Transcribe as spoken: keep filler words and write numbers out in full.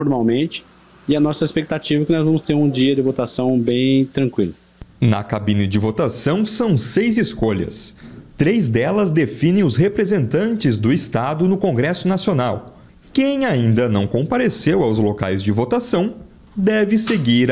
normalmente, e a nossa expectativa é que nós vamos ter um dia de votação bem tranquilo. Na cabine de votação são seis escolhas. Três delas definem os representantes do Estado no Congresso Nacional. Quem ainda não compareceu aos locais de votação deve seguir